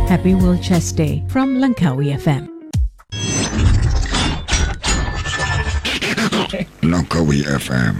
Happy World Chess Day from Langkawi FM. Langkawi FM.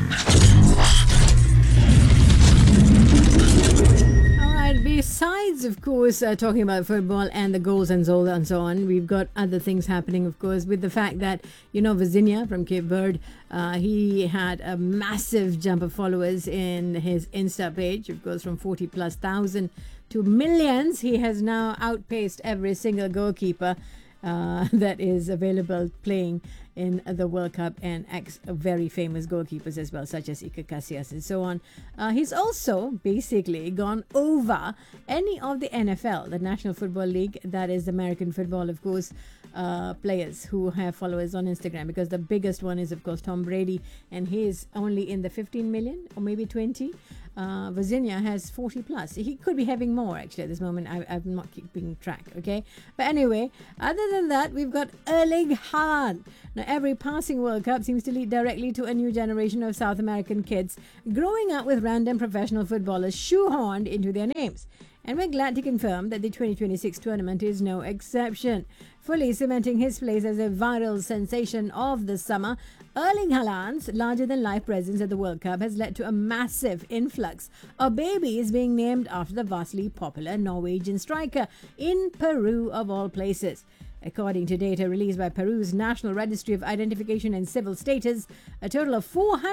Besides, of course, talking about football and the goals and so on, we've got other things happening, of course, with the fact that, Vizinha from Cape Verde, he had a massive jump of followers in his Insta page, of course, from 40,000+ to millions. He has now outpaced every single goalkeeper that is available playing in the World Cup, and very famous goalkeepers as well, such as Iker Casillas and so on. He's also basically gone over any of the NFL, the National Football League, that is American football, of course, players who have followers on Instagram, because the biggest one is, of course, Tom Brady, and he's only in the 15 million or maybe 20. Vizinha has 40+. He could be having more actually at this moment. I'm not keeping track, okay? But anyway, other than that, we've got Erling Haaland. Now, every passing World Cup seems to lead directly to a new generation of South American kids growing up with random professional footballers shoehorned into their names. And we're glad to confirm that the 2026 tournament is no exception. Fully cementing his place as a viral sensation of the summer, Erling Haaland's larger-than-life presence at the World Cup has led to a massive influx of babies being named after the vastly popular Norwegian striker in Peru, of all places. According to data released by Peru's National Registry of Identification and Civil Status, a total of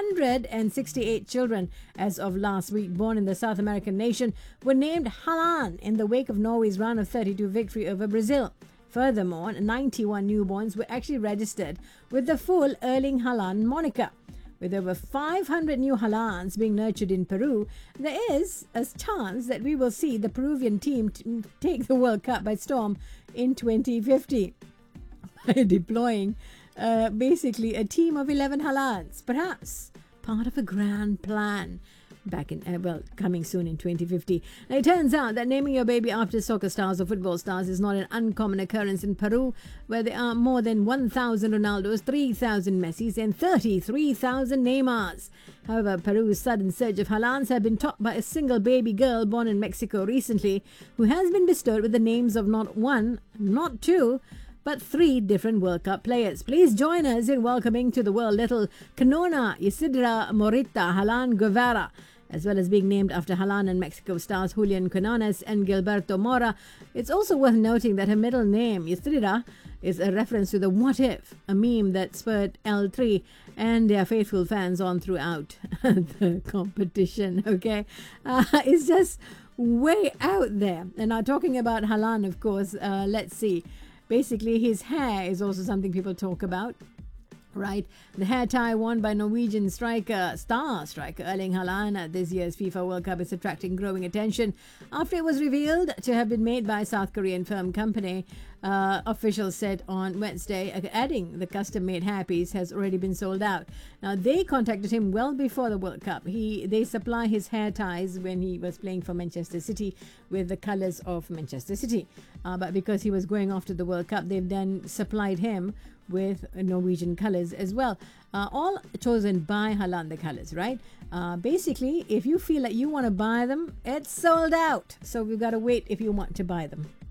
468 children as of last week born in the South American nation were named Haaland in the wake of Norway's round of 32 victory over Brazil. Furthermore, 91 newborns were actually registered with the full Erling Haaland moniker. With over 500 new Haalands being nurtured in Peru, there is a chance that we will see the Peruvian team take the World Cup by storm in 2050 by deploying basically a team of 11 Haalands, perhaps part of a grand plan coming soon in 2050. Now, it turns out that naming your baby after soccer stars or football stars is not an uncommon occurrence in Peru, where there are more than 1,000 Ronaldos, 3,000 Messis, and 33,000 Neymars. However, Peru's sudden surge of Haalands have been topped by a single baby girl born in Mexico recently, who has been bestowed with the names of not one, not two, but 3 different World Cup players. Please join us in welcoming to the world little Canona Isidra Morita Haaland Guevara, as well as being named after Haaland and Mexico stars Julian Quinones and Gilberto Mora. It's also worth noting that her middle name, Isidra, is a reference to the What If, a meme that spurred L3 and their faithful fans on throughout the competition, okay? It's just way out there. And now, talking about Haaland, of course, let's see. Basically, his hair is also something people talk about. Right, the hair tie worn by Norwegian star striker Erling Haaland at this year's FIFA World Cup is attracting growing attention after it was revealed to have been made by a South Korean firm company. Officials said on Wednesday, adding the custom-made hairpiece has already been sold out. Now, they contacted him well before the World Cup. They supply his hair ties when he was playing for Manchester City with the colours of Manchester City. But because he was going off to the World Cup, they've then supplied him with Norwegian colours as well. All chosen by Haaland, the colours, right? Basically, if you feel like you want to buy them, it's sold out. So we've got to wait if you want to buy them.